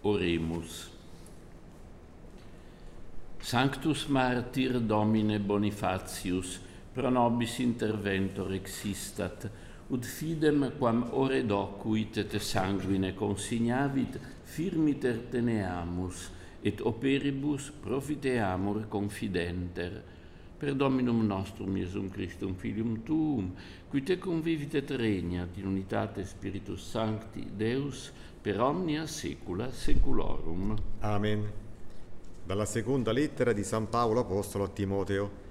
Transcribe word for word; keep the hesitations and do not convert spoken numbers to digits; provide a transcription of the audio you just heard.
Oremus. Sanctus martyr Domine Bonifatius, pro nobis interventor existat, ut fidem quam ore docuit et sanguine consignavit, firmiter teneamus, et operibus profiteamur confidenter. Per Dominum nostrum Iesum Christum Filium Tuum, qui te convivit et regnat in unitate Spiritus Sancti, Deus, per omnia saecula saeculorum. Amen. Dalla seconda lettera di San Paolo Apostolo a Timoteo.